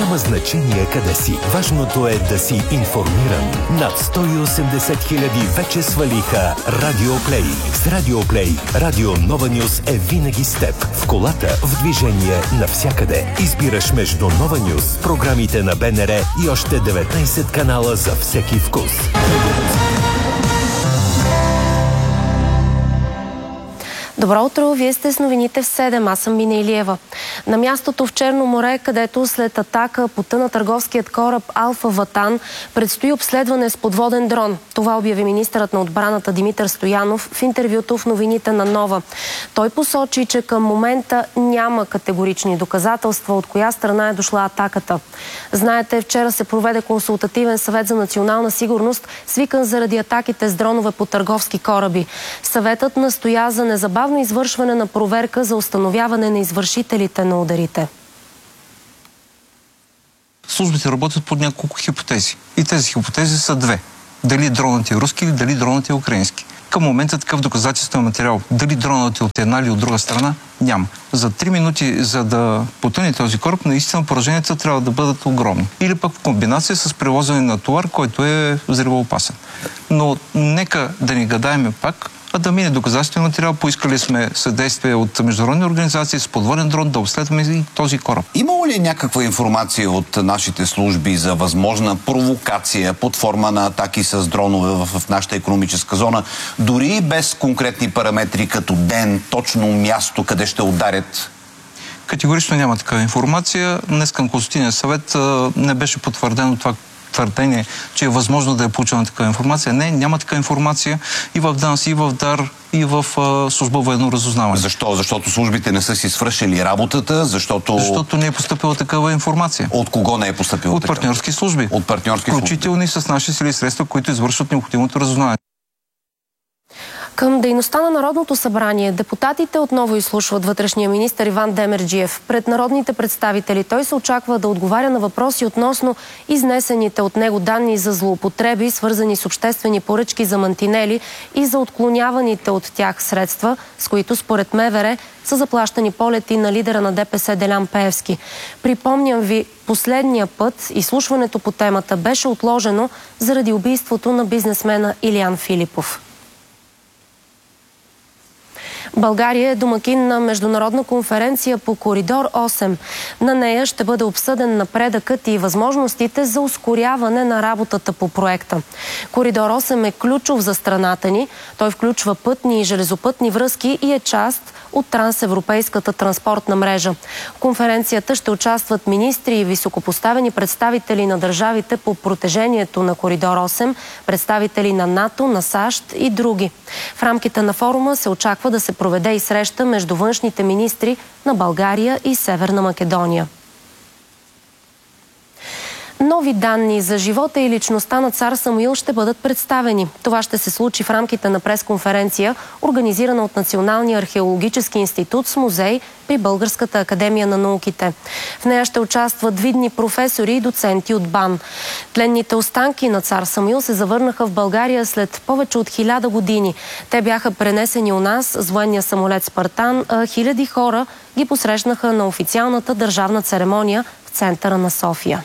Няма значение къде си. Важното е да си информиран. Над 180 хиляди вече свалиха Радио Плей. С Радио Плей, Радио Нова Нюз е винаги с теб. В колата, в движение, навсякъде. Избираш между Нова Нюз, програмите на БНР и още 19 канала за всеки вкус. Добро утро, вие сте с новините в 7, аз съм Мина Илиева. На мястото в Черно море, където след атака потъна търговският кораб Алфа Ватан, предстои обследване с подводен дрон. Това обяви министърът на отбраната Димитър Стоянов в интервюто в новините на Нова. Той посочи, че към момента няма категорични доказателства от коя страна е дошла атаката. Знаете, вчера се проведе консултативен съвет за национална сигурност, свикан заради атаките с дронове по търговски кораби. Съветът настоя за незабавно извършване на проверка за установяване на извършителите на ударите. Службите работят под няколко хипотези. И тези хипотези са две. Дали дронът е руски или дали дронът е украински. Към момента такъв доказателствен материал, дали дронът е от една или от друга страна, няма. За 3 минути, за да потъне този кораб, наистина пораженията трябва да бъдат огромни. Или пък в комбинация с превозване на товар, който е взривоопасен. Но нека да не гадаеме пак, а да мине доказателствен материал. Поискали сме съдействие от международни организации с подводен дрон да обследваме и този кораб. Имало ли някаква информация от нашите служби за възможна провокация под форма на атаки с дронове в нашата икономическа зона, дори без конкретни параметри като ден, точно място, къде ще ударят? Категорично няма такава информация. Днес към Консултативния съвет не беше потвърдено това твърдение, че е възможно да е получена такава информация. Не, няма такава информация и в ДАНС, и в ДАР, и в служба военно разузнаване. Защо? Защото службите не са си свършили работата, защото не е поступила такава информация. От кого не е поступила такава? От партньорски служби. От партньорски служби. Включително и с наши сили и средства, които извършват необходимото разузнаване. Към дейността на Народното събрание депутатите отново изслушват вътрешния министър Иван Демерджиев. Пред народните представители той се очаква да отговаря на въпроси относно изнесените от него данни за злоупотреби, свързани с обществени поръчки за мантинели и за отклоняваните от тях средства, с които според МВР са заплащани полети на лидера на ДПС Делян Пеевски. Припомням ви, последния път изслушването по темата беше отложено заради убийството на бизнесмена Илиян Филипов. България е домакин на международна конференция по Коридор 8. На нея ще бъде обсъден напредъкът и възможностите за ускоряване на работата по проекта. Коридор 8 е ключов за страната ни. Той включва пътни и железопътни връзки и е част от трансевропейската транспортна мрежа. В конференцията ще участват министри и високопоставени представители на държавите по протежението на Коридор 8, представители на НАТО, на САЩ и други. В рамките на форума се очаква да се проведе и среща между външните министри на България и Северна Македония. Нови данни за живота и личността на цар Самуил ще бъдат представени. Това ще се случи в рамките на пресконференция, организирана от Националния археологически институт с музей при Българската академия на науките. В нея ще участват видни професори и доценти от БАН. Тленните останки на цар Самуил се завърнаха в България след повече от 1000 години. Те бяха пренесени у нас с военния самолет Спартан, а хиляди хора ги посрещнаха на официалната държавна церемония в центъра на София.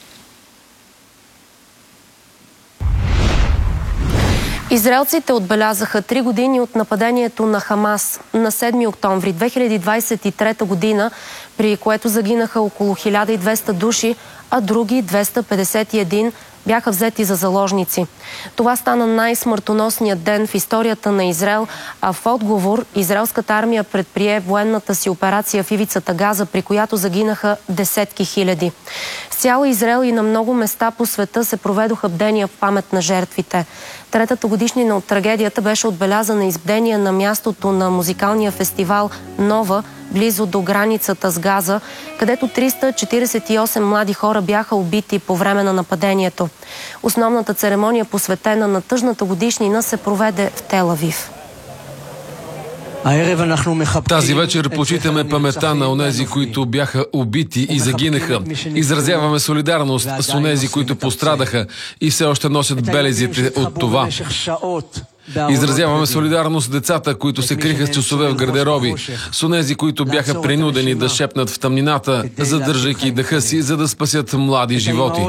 Израелците отбелязаха 3 години от нападението на Хамас на 7 октомври 2023 година, при което загинаха около 1200 души, а други 251 бяха взети за заложници. Това стана най-смъртоносният ден в историята на Израел, а в отговор израелската армия предприе военната си операция в ивицата Газа, при която загинаха десетки хиляди. В цял Израел и на много места по света се проведоха бдения в памет на жертвите. Третата годишнина от трагедията беше отбелязана из бдения на мястото на музикалния фестивал Нова, близо до границата с Газа, където 348 млади хора бяха убити по време на нападението. Основната церемония, посветена на тъжната годишнина, се проведе в Тел Авив. Тази вечер почитаме паметта на онези, които бяха убити и загинаха. Изразяваме солидарност с онези, които пострадаха и все още носят белезите от това. Изразяваме солидарност с децата, които се криха с часове в гардероби, с онези, които бяха принудени да шепнат в тъмнината, задържайки дъха си, за да спасят млади животи.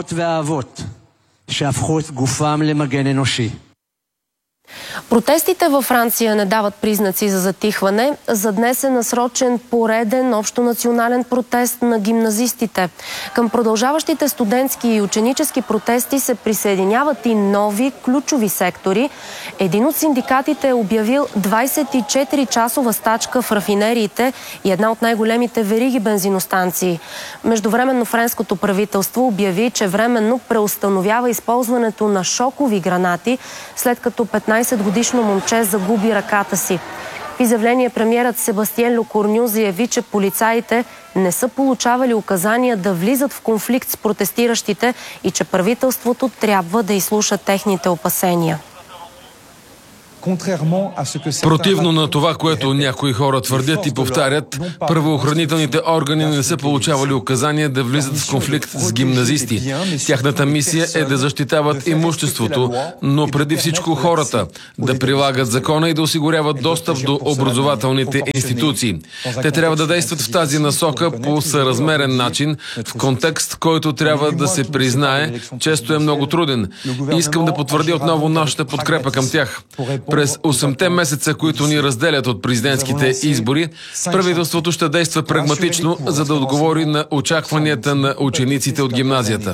Протестите във Франция не дават признаци за затихване. За днес е насрочен пореден общонационален протест на гимназистите. Към продължаващите студентски и ученически протести се присъединяват и нови ключови сектори. Един от синдикатите е обявил 24-часова стачка в рафинериите и една от най-големите вериги бензиностанции. Междувременно френското правителство обяви, че временно преустановява използването на шокови гранати, след като 15-годишно момче загуби ръката си. В изявление премиерът Себастиен Лекорню заяви, че полицаите не са получавали указания да влизат в конфликт с протестиращите и че правителството трябва да изслуша техните опасения. Противно на това, което някои хора твърдят и повтарят, правоохранителните органи не са получавали указания да влизат в конфликт с гимназисти. Тяхната мисия е да защитават имуществото, но преди всичко хората, да прилагат закона и да осигуряват достъп до образователните институции. Те трябва да действат в тази насока по съразмерен начин, в контекст, който трябва да се признае, често е много труден. И искам да потвърдя отново нашата подкрепа към тях. През 8-те месеца, които ни разделят от президентските избори, правителството ще действа прагматично, за да отговори на очакванията на учениците от гимназията.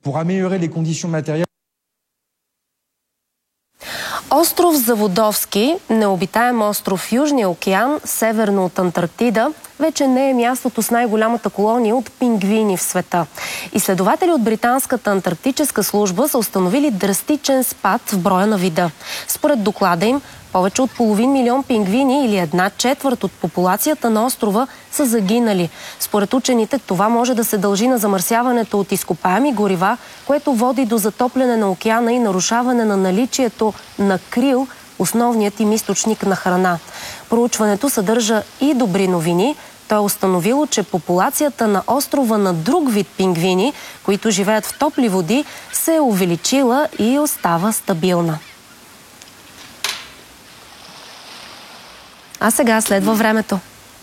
Остров Заводовски, необитаем остров в Южния океан, северно от Антарктида, вече не е мястото с най-голямата колония от пингвини в света. Изследователи от Британската антарктическа служба са установили драстичен спад в броя на вида. Според доклада им, повече от 500 000 пингвини или 1/4 от популацията на острова са загинали. Според учените това може да се дължи на замърсяването от изкопаеми горива, което води до затопляне на океана и нарушаване на наличието на крил, основният им източник на храна. Проучването съдържа и добри новини. То е установило, че популацията на острова на друг вид пингвини, които живеят в топли води, се е увеличила и остава стабилна. А сега следва времето.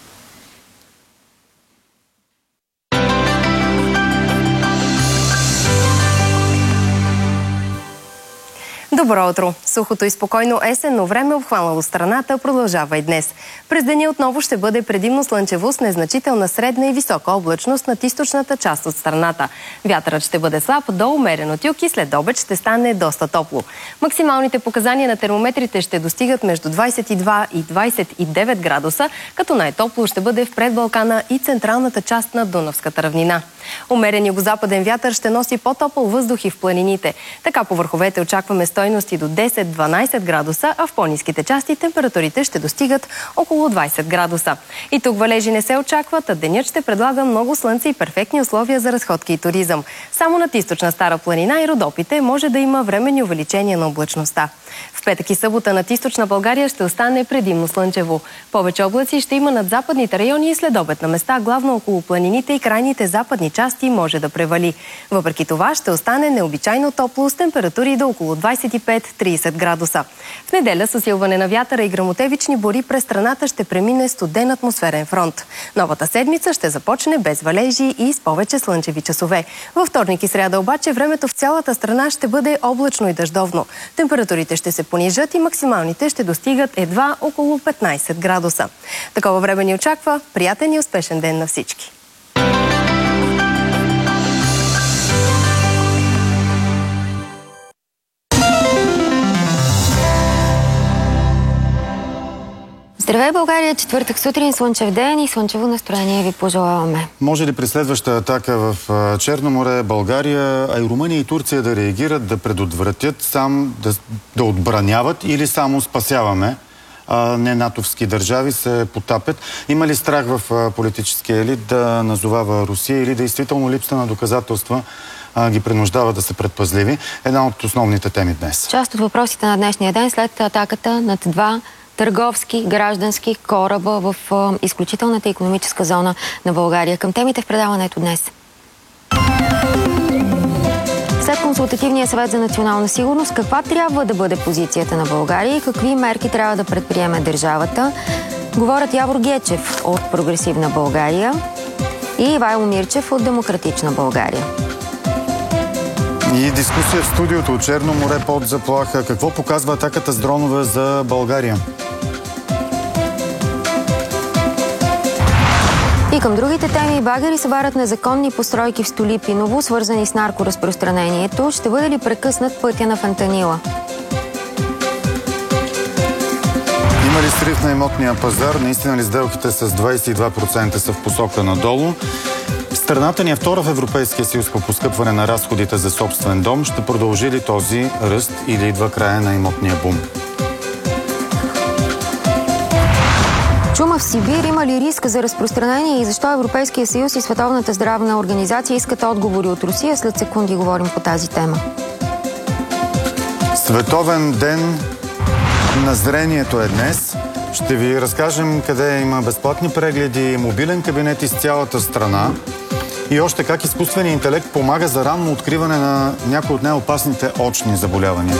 Добро утро! Сухото и спокойно есенно време, обхванало страната, продължава и днес. През деня отново ще бъде предимно слънчево с незначителна средна и висока облачност над източната част от страната. Вятърът ще бъде слаб до умерен от юг и след обед ще стане доста топло. Максималните показания на термометрите ще достигат между 22 и 29 градуса, като най-топло ще бъде в предбалкана и централната част на Дунавската равнина. Умерен югозападен вятър ще носи по-топъл въздух и в планините. Така по върховете очакваме стойности до 10-12 градуса, а в по-ниските части температурите ще достигат около 20 градуса. И тук валежи не се очакват, а денят ще предлага много слънце и перфектни условия за разходки и туризъм. Само над източна Стара планина и Родопите може да има временни увеличения на облачността. В петък и събота над източна България ще остане предимно слънчево. Повече облаци ще има над западните райони и следобед на места, главно около планините и крайните западни части може да превали. Въпреки това ще остане необичайно топло с температури до около 25-30 градуса. В неделя с усилване на вятъра и гръмотевични бури през страната ще премине студен атмосферен фронт. Новата седмица ще започне без валежи и с повече слънчеви часове. Във вторник и сряда обаче времето в цялата страна ще бъде облачно и дъждовно. Температурите ще се понижат и максималните ще достигат едва около 15 градуса. Такова време ни очаква. Приятен и успешен ден на всички! Здравей, България! Четвъртък сутрин, слънчев ден и слънчево настроение ви пожелаваме. Може ли при следваща атака в Черно море България, а и Румъния и Турция да реагират, да предотвратят, сам да отбраняват или само спасяваме? Не натовски държави се потапят. Има ли страх в политическия елит да назовава Русия или действително липса на доказателства ги принуждава да са предпазливи? Една от основните теми днес. Част от въпросите на днешния ден след атаката над два търговски, граждански кораба в изключителната икономическа зона на България. Към темите в предаването днес. След Консултативния съвет за национална сигурност, каква трябва да бъде позицията на България и какви мерки трябва да предприеме държавата, говорят Явор Гечев от Прогресивна България и Ивайло Мирчев от Демократична България. И дискусия в студиото от Черно море под заплаха. Какво показва атаката с дронове за България? И към другите теми, багери събарят незаконни постройки в Столипиново, свързани с наркоразпространението. Ще бъде ли прекъснат пътя на фентанила? Има ли срив на имотния пазар? Наистина ли сделките с 22% са в посока надолу? Страната ни е втора в Европейския съюз по поскъпване на разходите за собствен дом. Ще продължи ли този ръст или идва края на имотния бум? Чума в Сибир има ли риск за разпространение и защо Европейския съюз и Световната здравна организация искат отговори от Русия? След секунди говорим по тази тема. Световен ден на зрението е днес. Ще ви разкажем къде има безплатни прегледи, мобилен кабинет из цялата страна и още как изкуственият интелект помага за ранно откриване на някои от най-опасните очни заболявания.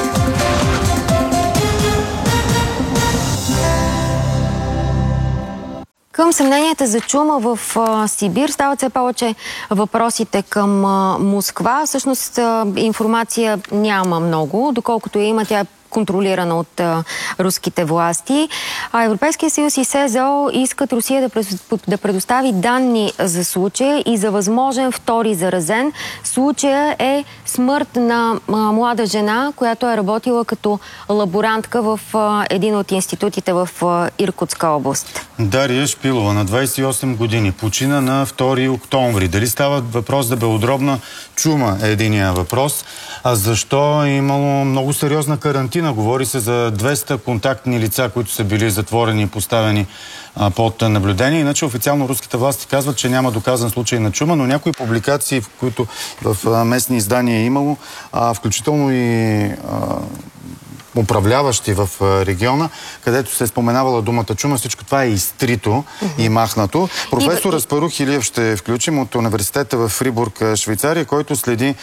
Към съмненията за чума в Сибир стават все повече въпросите към Москва. Всъщност информация няма много, доколкото има, тя е контролирана от руските власти. А Европейския съюз и СЗО искат Русия да предостави данни за случая и за възможен втори заразен. Случая е смърт на млада жена, която е работила като лаборантка в един от институтите в Иркутска област. Дария Шпилова на 28 години почина на 2 октомври. Дали става въпрос за белодробна чума е единия въпрос. А защо е имало много сериозна карантина? Говори се за 200 контактни лица, които са били затворени и поставени под наблюдение. Иначе официално руските власти казват, че няма доказан случай на чума, но някои публикации, в които в местни издания е имало, включително и управляващи в региона, където се е споменавала думата чума, всичко това е изтрито и махнато. Професор Аспарух Илиев ще включим от университета в Фрибург, Швейцария, който следи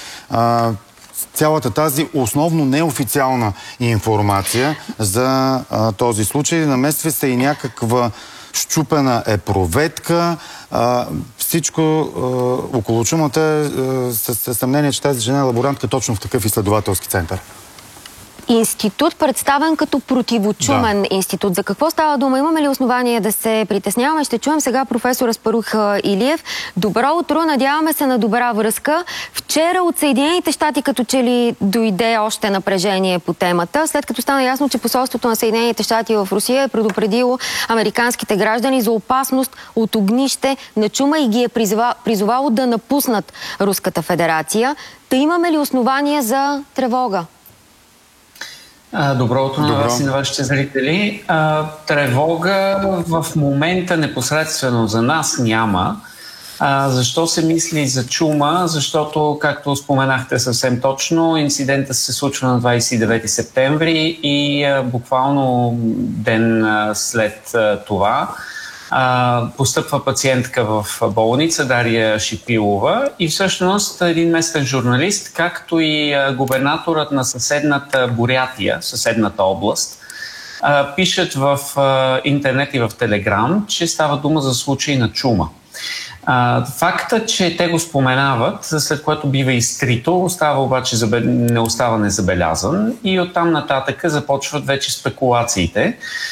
цялата тази основно неофициална информация за този случай. Намества се и някаква щупена епроветка. Всичко около чумата е със съмнение, че тази жена е лаборантка точно в такъв изследователски център. Институт, представен като противочумен институт. За какво става дума? Имаме ли основание да се притесняваме? Ще чуем сега професор Аспарух Илиев. Добро утро, надяваме се на добра връзка. Вчера от Съединените щати като че ли дойде още напрежение по темата, след като стана ясно, че посолството на Съединените щати в Русия е предупредило американските граждани за опасност от огнище на чума и ги е призовало да напуснат Руската федерация. Та имаме ли основания за тревога? Добро утро на вас и на вашите зрители. Тревога в момента непосредствено за нас няма. Защо се мисли за чума? Защото, както споменахте съвсем точно, инцидентът се случва на 29 септември и буквално ден след това постъпва пациентка в болница, Дария Шипилова, и всъщност един местен журналист, както и губернаторът на съседната Бурятия, съседната област, пишат в интернет и в Телеграм, че става дума за случай на чума. Факта, че те го споменават, след което бива изтрито, не остава незабелязан и оттам нататък започват вече спекулациите.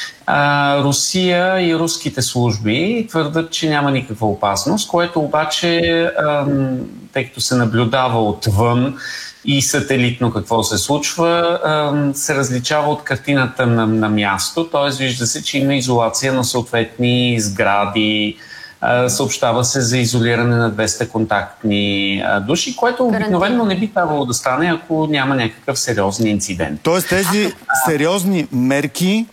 Русия и руските служби твърдат, че няма никаква опасност, което обаче, тъй като се наблюдава отвън и сателитно какво се случва, се различава от картината на място, т.е. вижда се, че има изолация на съответни сгради, съобщава се за изолиране на 200 контактни души, което обикновено не би трябвало да стане, ако няма някакъв сериозен инцидент. Тоест тези сериозни мерки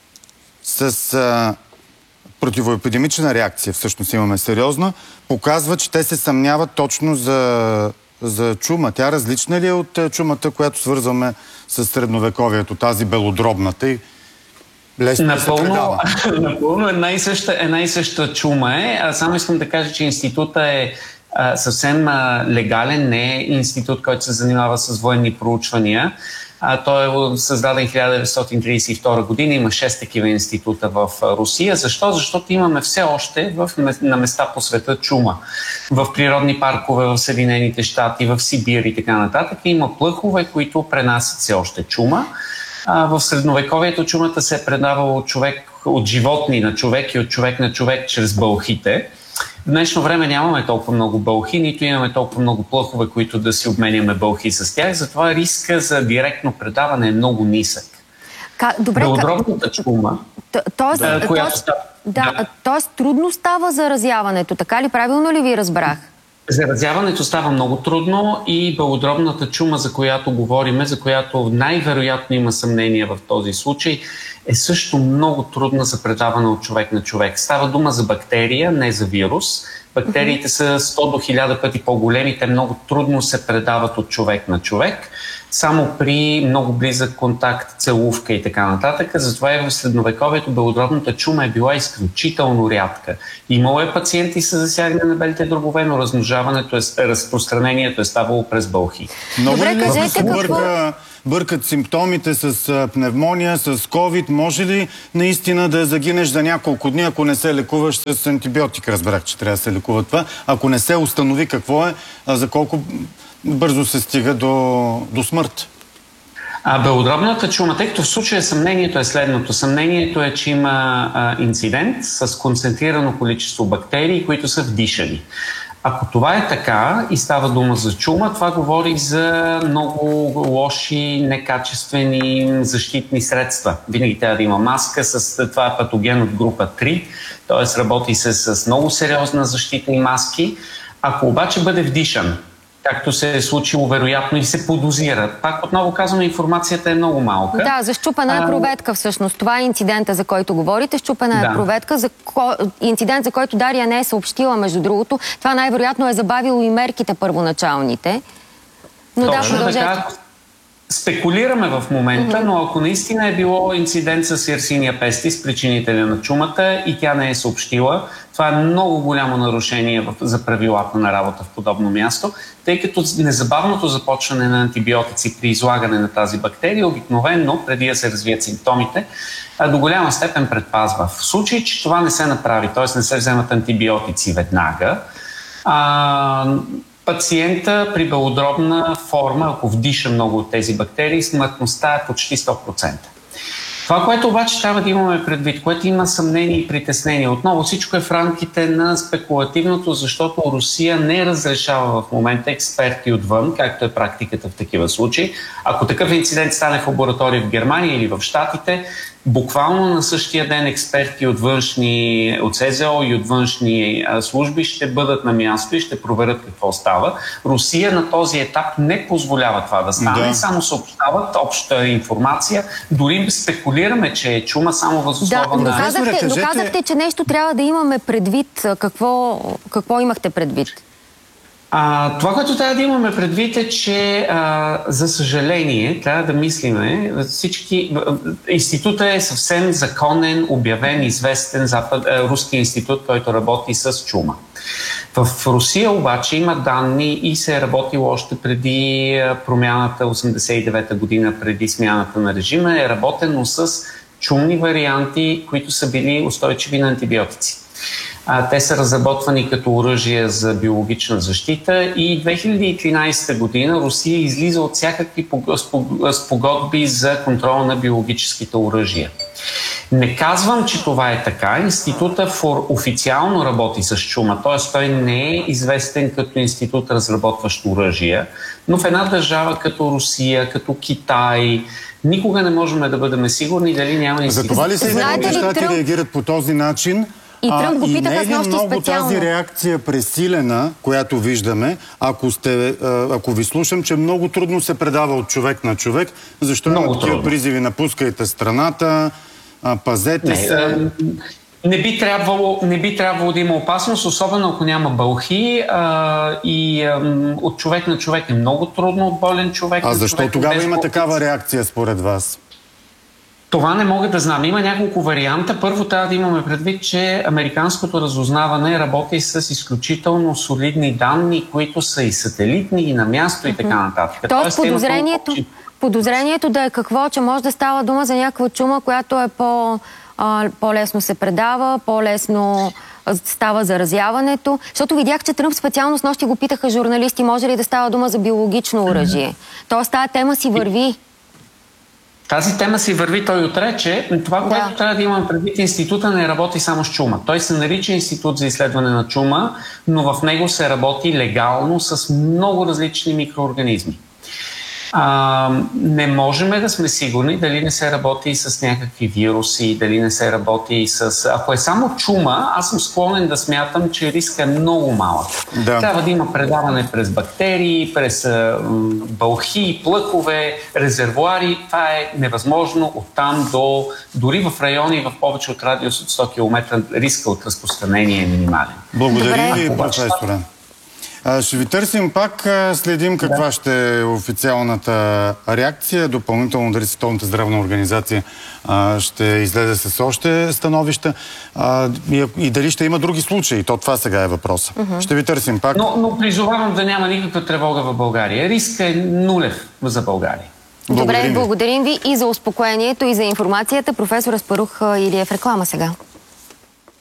с противоепидемична реакция, всъщност имаме сериозна, показва, че те се съмняват точно за чума. Тя различна ли е от чумата, която свързваме с средновековието, тази белодробната? Напълно една и съща чума е. Само искам да кажа, че института е съвсем легален, не е институт, който се занимава с военни проучвания. Той е създаден 1932 година, има 6 такива института в Русия. Защо? Защото имаме все още на места по света чума. В природни паркове в Съединените щати, в Сибир и така нататък има плъхове, които пренасят все още чума. В средновековието чумата се е предавала от животни на човек и от човек на човек чрез бълхите. В днешно време нямаме толкова много бълхи, нито имаме толкова много плъхове, които да си обменяме бълхи с тях, затова риска за директно предаване е много нисък. Белодробната чума, тоест трудно става заразяването, така ли? Правилно ли ви разбрах? Заразяването става много трудно и белодробната чума, за която говориме, за която най-вероятно има съмнение в този случай, е също много трудна за предаване от човек на човек. Става дума за бактерия, не за вирус. Бактериите са 100 до 1000 пъти по-големи, те много трудно се предават от човек на човек, само при много близък контакт, целувка и така нататък. Затова и в средновековието белодробната чума е била изключително рядка. Имало е пациенти с засягане на белите дробове, но разпространението е ставало през бълхи. Добре, кажете какво... Бъркат симптомите с пневмония, с COVID. Може ли наистина да загинеш за няколко дни, ако не се лекуваш с антибиотик? Разбрах, че трябва да се лекува това. Ако не се установи какво е, за колко бързо се стига до смърт? Белодробната чума, тъй като в случая съмнението е следното. Съмнението е, че има инцидент с концентрирано количество бактерии, които са вдишани. Ако това е така и става дума за чума, това говори за много лоши, некачествени защитни средства. Винаги трябва да има маска, това е патоген от група 3, т.е. работи се с много сериозна защитни маски. Ако обаче бъде вдишан, както се е случило вероятно и се подозира. Пак отново казваме, информацията е много малка. Да, за счупена е проветка всъщност. Това е инцидента, за който говорите. Счупена е проветка. Инцидент, за който Дария не е съобщила, между другото. Това най-вероятно е забавило и мерките първоначалните. Но да, продължете. Спекулираме в момента, но ако наистина е било инцидент с Yersinia pestis, причинителя на чумата, и тя не е съобщила, това е много голямо нарушение за правилата на работа в подобно място, тъй като незабавното започване на антибиотици при излагане на тази бактерия обикновено, преди да се развият симптомите, до голяма степен предпазва. В случай, че това не се направи, т.е. не се вземат антибиотици веднага, пациента при белодробна форма, ако вдиша много от тези бактерии, смъртността е почти 100%. Това, което обаче трябва да имаме предвид, което има съмнение и притеснение, отново всичко е в рамките на спекулативното, защото Русия не разрешава в момента експерти отвън, както е практиката в такива случаи. Ако такъв инцидент стане в лаборатория в Германия или в Щатите, буквално на същия ден експерти от СЗО и от външни служби ще бъдат на място и ще проверят какво става. Русия на този етап не позволява това да стане, само съобщават обща информация. Дори спекулираме, че е чума само въз основа на... Но казахте, че нещо трябва да имаме предвид. Какво имахте предвид? Това, което трябва да имаме предвид е, че за съжаление трябва да мислиме, институтът е съвсем законен, обявен, известен руски институт, който работи с чума. В Русия обаче има данни и се е работило още преди промяната 89-та година, преди смяната на режима, е работено с чумни варианти, които са били устойчиви на антибиотици. Те са разработвани като оръжие за биологична защита и 2013 година Русия излиза от всякакви спогодби за контрол на биологическите оръжия. Не казвам, че това е така. Институтът официално работи с чума, т.е. той не е известен като институт, разработващ оръжия, но в една държава като Русия, като Китай, никога не можем да бъдем сигурни дали няма институт. За това ли Съединените щати реагират по този начин? И Тръмп го питаха с нощи специално. Много тази реакция пресилена, която виждаме, ако ви слушам, че много трудно се предава от човек на човек, защо има такива призиви: напускайте страната, пазете се? Не би трябвало да има опасност, особено ако няма бълхи, и от човек на човек е много трудно, от болен човек. Защо тогава има такава реакция според вас? Това не мога да знам. Има няколко варианта. Първо трябва да имаме предвид, че американското разузнаване работи с изключително солидни данни, които са и сателитни, и на място, и така нататък. Тоест подозрението да е какво, че може да става дума за някаква чума, която е по-лесно се предава, по-лесно става заразяването. Защото видях, че Тръмп специално с нощи го питаха журналисти, може ли да става дума за биологично оръжие. Тоест тази тема си върви. Тази тема си върви, той отрече. Това, което трябва да имаме предвид, института не работи само с чума. Той се нарича Институт за изследване на чума, но в него се работи легално с много различни микроорганизми. Не можем да сме сигурни дали не се работи с някакви вируси, дали не се работи с... Ако е само чума, аз съм склонен да смятам, че рискът е много малък. Да. Трябва да има предаване през бактерии, през бълхи, плъкове, резервоари. Това е невъзможно оттам до... Дори в райони в повече от радиус от 100 км риска от разпространение е минимален. Благодаря ви, професора. Ще ви търсим пак, следим каква ще е официалната реакция. Допълнително дали Световната здравна организация ще излезе с още становища и дали ще има други случаи. То това сега е въпроса. Ще ви търсим пак. Но призовавам да няма никаква тревога в България. Рискът е нулев за България. Добре, благодарим ви и за успокоението, и за информацията. Професор Аспарух Илиев, реклама сега.